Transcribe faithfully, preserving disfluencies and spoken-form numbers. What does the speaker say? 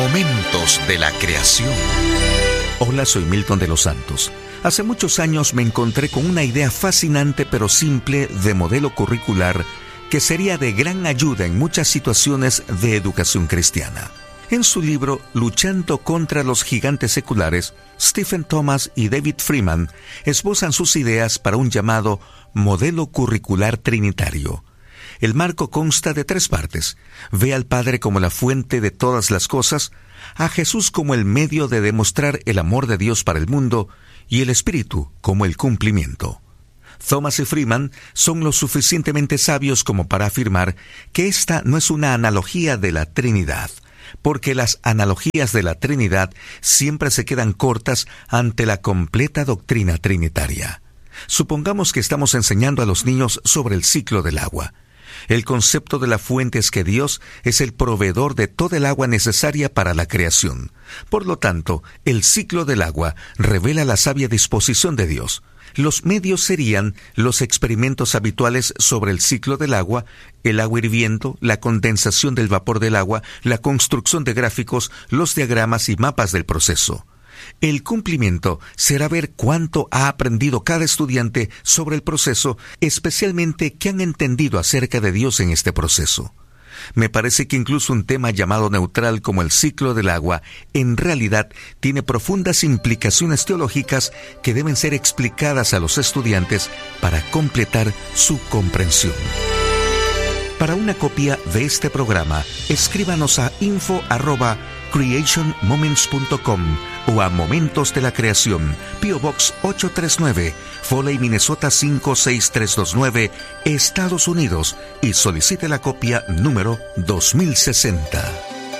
Momentos de la creación. Hola, soy Milton de los Santos. Hace muchos años me encontré con una idea fascinante pero simple de modelo curricular que sería de gran ayuda en muchas situaciones de educación cristiana. En su libro Luchando contra los gigantes seculares, Stephen Thomas y David Freeman esbozan sus ideas para un llamado modelo curricular trinitario. El marco consta de tres partes. Ve al Padre como la fuente de todas las cosas, a Jesús como el medio de demostrar el amor de Dios para el mundo y el Espíritu como el cumplimiento. Thomas y Freeman son lo suficientemente sabios como para afirmar que esta no es una analogía de la Trinidad, porque las analogías de la Trinidad siempre se quedan cortas ante la completa doctrina trinitaria. Supongamos que estamos enseñando a los niños sobre el ciclo del agua. El concepto de la fuente es que Dios es el proveedor de toda el agua necesaria para la creación. Por lo tanto, el ciclo del agua revela la sabia disposición de Dios. Los medios serían los experimentos habituales sobre el ciclo del agua, el agua hirviendo, la condensación del vapor del agua, la construcción de gráficos, los diagramas y mapas del proceso. El cumplimiento será ver cuánto ha aprendido cada estudiante sobre el proceso, especialmente qué han entendido acerca de Dios en este proceso. Me parece que incluso un tema llamado neutral como el ciclo del agua, en realidad tiene profundas implicaciones teológicas que deben ser explicadas a los estudiantes para completar su comprensión. Para una copia de este programa, escríbanos a info arroba creation moments punto com o a Momentos de la Creación, P O Box ocho tres nueve, Foley, Minnesota cinco seis tres dos nueve, Estados Unidos, y solicite la copia número dos mil sesenta.